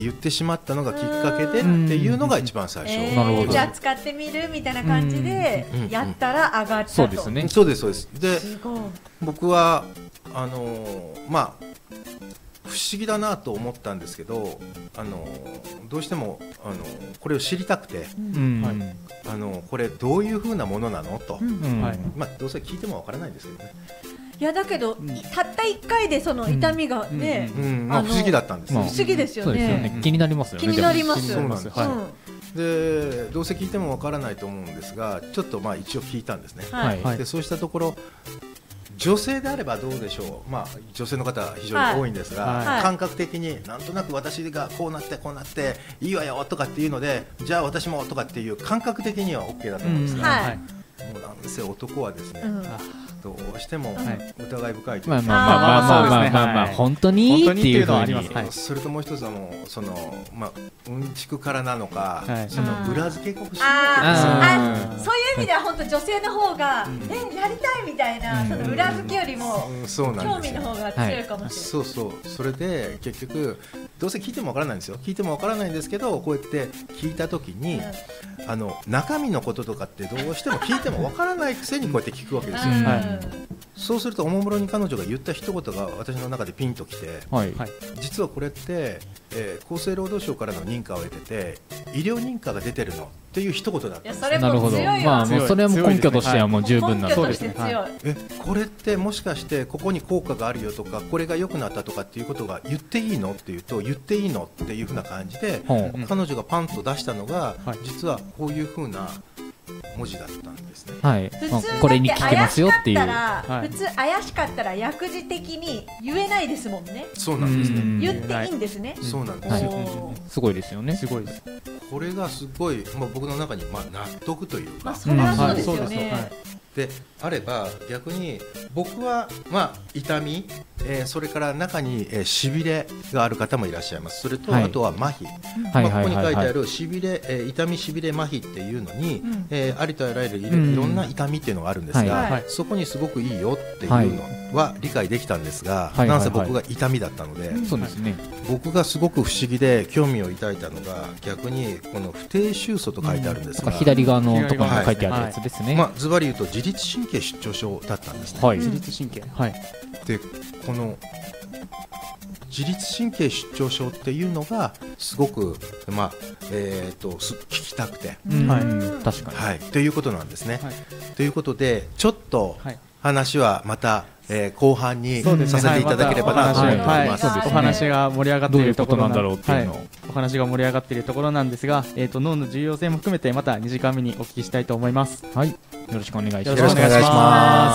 言ってしまったのがきっかけでっていうのが一番最初。 なるほど。じゃあ使ってみるみたいな感じでやったら上がったと。 そうですね。 そうですそうです。で、 すごい。 僕はまあ不思議だなと思ったんですけど、どうしてもこれを知りたくて、これどういう風なものなのと、まあどうせ聞いてもわからないんですけどね。 いやだけど、たった1回でその痛みがね、 まあ不思議だったんです。 不思議ですよね。 気になりますよね。 気になります。 そうなんです。でどうせ聞いてもわからないと思うんですが、ちょっとまあ一応聞いたんですね。でそうしたところ、女性であればどうでしょう、まあ、女性の方非常に多いんですが、感覚的になんとなく私がこうなってこうなっていいわよとかっていうので、じゃあ私もとかっていう感覚的には OK だと思うんですが、もうなんせ男はですね、どうしても疑い深いというか、 まあ本当にっていうのはあります。 それともう一つはもうそのうんちくからなのか、その裏付けが欲しいわけですよ。 そういう意味では本当女性の方がやりたいみたいな、その裏付けよりも興味の方が強いかもしれない。 そうそう。それで結局どうせ聞いてもわからないんですよ。聞いてもわからないんですけど、こうやって聞いた時に中身のこととかってどうしても聞いてもわからないくせにこうやって聞くわけですよ。そうするとおもむろに彼女が言った一言が私の中でピンときて、実はこれって厚生労働省からの認可を得てて医療認可が出てるのっていう一言だったんです。 なるほど。 まあそれはもう根拠としてはもう十分なそうですね。 これってもしかしてここに効果があるよとか、これが良くなったとかっていうことが言っていいのっていうと、言っていいのっていうふうな感じで彼女がパンと出したのが、実はこういうふうな文字だったんですね。 これに聞けますよっていう。 普通怪しかったら薬事的に言えないですもんね。 そうなんですね。 言っていいんですね。 そうなんですよ。 すごいですよね。すごいです。 これがすごい僕の中に納得というか。 それはそうですよね。 であれば逆に僕は痛み、それから中にしびれがある方もいらっしゃいます。それとあとは麻痺、ここに書いてあるしびれ、痛みしびれ麻痺っていうのに、ありとあらゆるいろんな痛みっていうのがあるんですが、そこにすごくいいよっていうのは理解できたんですが、なんせ僕が痛みだったので、僕がすごく不思議で興味を抱いたのが、逆にこの不定収素と書いてあるんですが、 左側のところに書いてあるやつですね。 ズバリ言うと自律神経失調症だったんですね。 自律神経。 でこの自律神経失調症っていうのがすごく聞きたくて、 確かに、 ということなんですね。ということでちょっと話はまた後半にさせていただければなと思います。 お話が盛り上がっているところなんだろうっていうのを、 お話が盛り上がっているところなんですが、脳の重要性も含めてまた2時間目にお聞きしたいと思います。 よろしくお願いします。 よろしくお願いします。